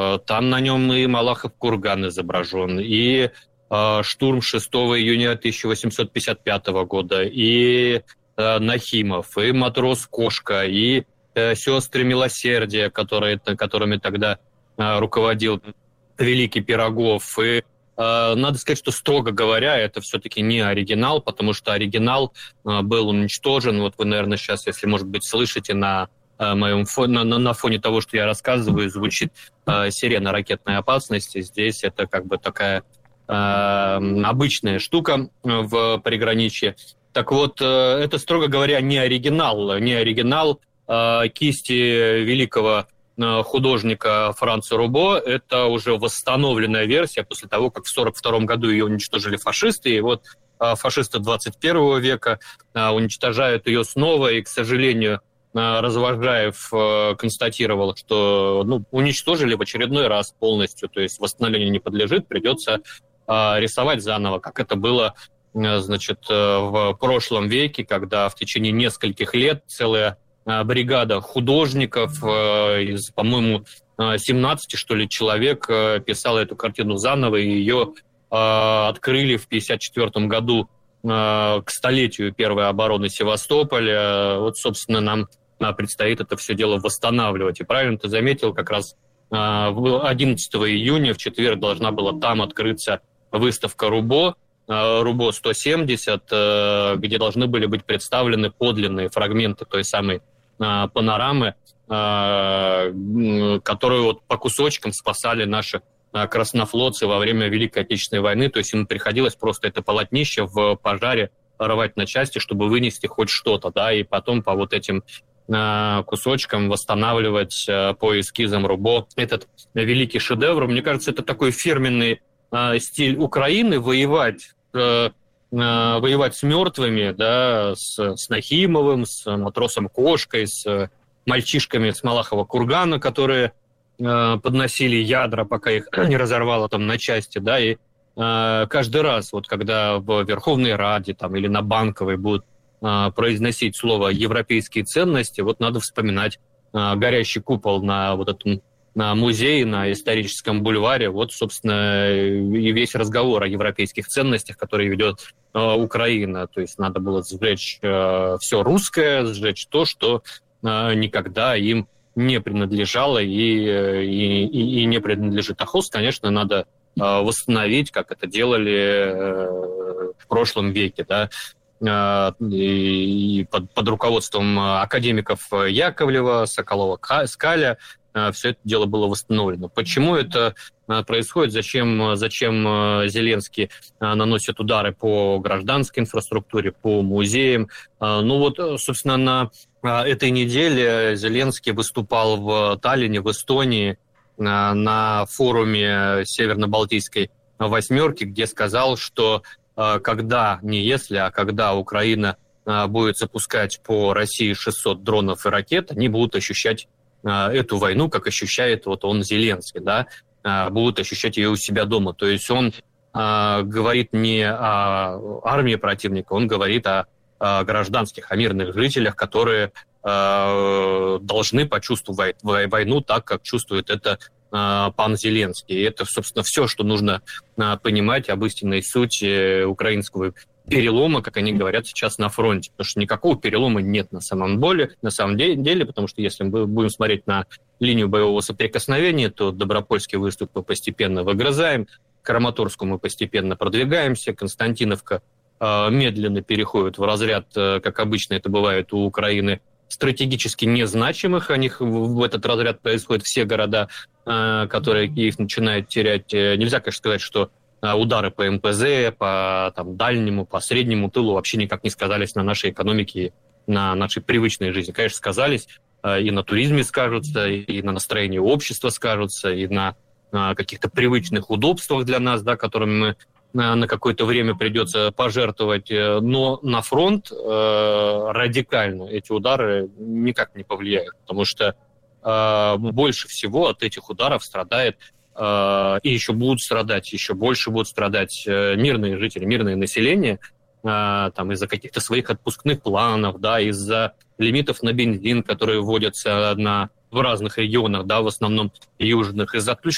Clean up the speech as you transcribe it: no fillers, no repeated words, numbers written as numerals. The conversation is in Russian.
Там на нем и Малахов курган изображен, и штурм 6 июня 1855 года, и Нахимов, и матрос Кошка, и сестры милосердия, которыми тогда руководил великий Пирогов. И надо сказать, что, строго говоря, это все-таки не оригинал, потому что оригинал был уничтожен. Вот вы, наверное, сейчас, если, может быть, слышите на моем фоне, на фоне того, что я рассказываю, звучит сирена ракетной опасности. Здесь это как бы такая обычная штука в приграничье. Так вот, это, строго говоря, не оригинал кисти великого художника Франца Рубо. Это уже восстановленная версия после того, как в 1942 году ее уничтожили фашисты. И вот фашисты 21 века уничтожают ее снова. И, к сожалению, Развожаев констатировал, что уничтожили в очередной раз полностью, то есть восстановлению не подлежит, придется рисовать заново, как это было, значит, в прошлом веке, когда в течение нескольких лет целая бригада художников из, по-моему, 17, что ли, человек писала эту картину заново, и ее открыли в 1954 году к столетию первой обороны Севастополя. Вот, собственно, нам предстоит это все дело восстанавливать. И правильно ты заметил, как раз 11 июня, в четверг, должна была там открыться выставка Рубо 170, где должны были быть представлены подлинные фрагменты той самой панорамы, которую вот по кусочкам спасали наши краснофлотцы во время Великой Отечественной войны. То есть им приходилось просто это полотнище в пожаре рвать на части, чтобы вынести хоть что-то, да, и потом по вот этим кусочкам восстанавливать по эскизам Рубо этот великий шедевр. Мне кажется, это такой фирменный стиль Украины — воевать с мертвыми, да, с Нахимовым, с матросом Кошкой, с мальчишками с Малахова кургана, которые подносили ядра, пока их не разорвало там на части, да, и каждый раз, вот когда в Верховной Раде там, или на Банковой будут произносить слово «европейские ценности», вот надо вспоминать горящий купол на вот этом на музее, на историческом бульваре. Вот, собственно, и весь разговор о европейских ценностях, который ведет Украина. То есть надо было сжечь все русское, сжечь то, что никогда им не принадлежало и не принадлежит. А холст, конечно, надо восстановить, как это делали в прошлом веке, да, и под руководством академиков Яковлева, Соколова, Скаля все это дело было восстановлено. Почему это происходит? Зачем Зеленский наносит удары по гражданской инфраструктуре, по музеям? Ну вот, собственно, на этой неделе Зеленский выступал в Таллине, в Эстонии, на форуме Северно-Балтийской восьмерки, где сказал, что когда, не если, а когда Украина будет запускать по России 600 дронов и ракет, они будут ощущать эту войну, как ощущает вот он, Зеленский, да, будут ощущать ее у себя дома. То есть он говорит не о армии противника, он говорит о гражданских, о мирных жителях, которые должны почувствовать войну так, как чувствует это пан Зеленский. И это, собственно, все, что нужно понимать об истинной сути украинского перелома, как они говорят сейчас на фронте. Потому что никакого перелома нет на самом деле, потому что если мы будем смотреть на линию боевого соприкосновения, то Добропольский выступ мы постепенно выгрызаем, к Краматорску мы постепенно продвигаемся, Константиновка медленно переходит в разряд, как обычно это бывает у Украины, стратегически незначимых. О них в этот разряд происходят все города, которые Киев начинает терять. Нельзя, конечно, сказать, что удары по МПЗ, по дальнему, по среднему тылу вообще никак не сказались на нашей экономике, на нашей привычной жизни. Конечно, сказались, и на туризме скажутся, и на настроении общества скажутся, и на каких-то привычных удобствах для нас, да, которыми мы на какое-то время придется пожертвовать, но на фронт радикально эти удары никак не повлияют, потому что больше всего от этих ударов страдает и еще будут страдать, еще больше будут страдать мирные жители, мирное население, из-за каких-то своих отпускных планов, да, из-за лимитов на бензин, которые вводятся в разных регионах, да, в основном южных, из-за